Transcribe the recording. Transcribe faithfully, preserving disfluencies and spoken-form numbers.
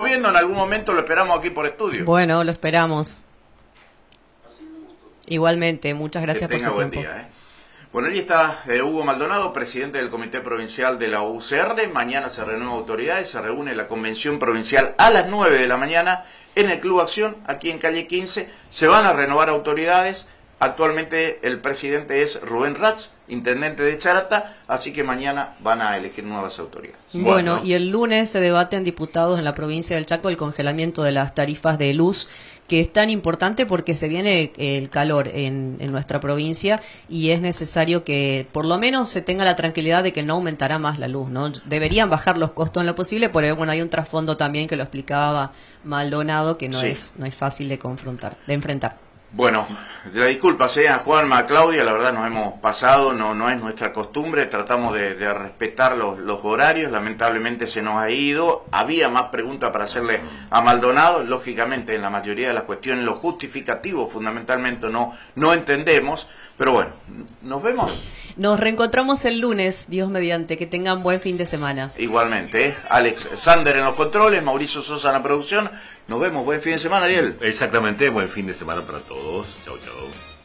viendo, en algún momento lo esperamos aquí por estudio. Bueno, lo esperamos. Igualmente, muchas gracias por su buen tiempo. Día, ¿eh? Bueno, ahí está eh, Hugo Maldonado, presidente del Comité Provincial de la U C R. Mañana se renueva autoridades, se reúne la Convención Provincial a las nueve de la mañana en el Club Acción, aquí en calle quince. Se van a renovar autoridades. Actualmente el presidente es Rubén Ratz, intendente de Charata, así que mañana van a elegir nuevas autoridades. Bueno, Bueno, y el lunes se debate en diputados en la provincia del Chaco el congelamiento de las tarifas de luz, que es tan importante porque se viene el calor en, en nuestra provincia y es necesario que por lo menos se tenga la tranquilidad de que no aumentará más la luz, ¿no? Deberían bajar los costos en lo posible, pero bueno, hay un trasfondo también que lo explicaba Maldonado, que no Sí. es no es fácil de confrontar, de enfrentar. Bueno, la disculpa sea Juanma, a Claudia, la verdad nos hemos pasado, no no es nuestra costumbre, tratamos de, de respetar los, los horarios, lamentablemente se nos ha ido, había más preguntas para hacerle a Maldonado, lógicamente en la mayoría de las cuestiones los justificativos fundamentalmente no, no entendemos, pero bueno, nos vemos. Nos reencontramos el lunes, Dios mediante, que tengan buen fin de semana. Igualmente, ¿eh? Alex Sander en los controles, Mauricio Sosa en la producción, nos vemos, buen fin de semana, Ariel. Exactamente, buen fin de semana para todos. Chau, chau.